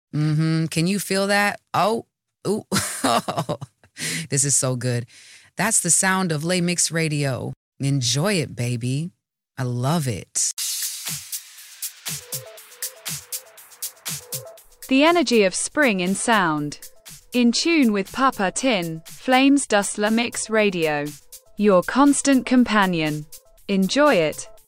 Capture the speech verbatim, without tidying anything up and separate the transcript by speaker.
Speaker 1: Mm-hmm. Can you feel that? Oh, ooh. This is so good. That's the sound of Les Mix Radio. Enjoy it, baby. I love it.
Speaker 2: The energy of spring in sound. In tune with Papa Tin, Flames Dustler Mix Radio. Your constant companion. Enjoy it.